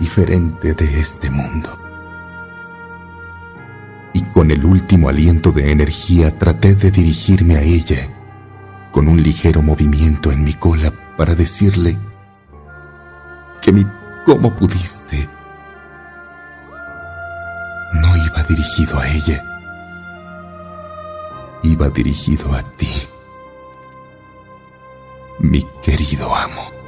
diferente de este mundo. Y con el último aliento de energía traté de dirigirme a ella, con un ligero movimiento en mi cola para decirle que mi "¿cómo pudiste?" no iba dirigido a ella, iba dirigido a ti, mi querido amo.